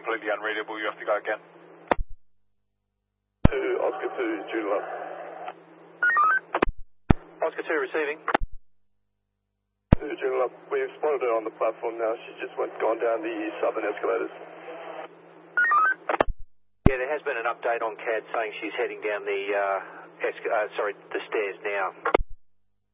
completely unreadable. You have to go again. To Oscar 2, Juno up. Oscar 2 receiving. Juno up. We've spotted her on the platform now. She's just gone down the southern escalators. Yeah, there has been an update on CAD saying she's heading down the stairs now.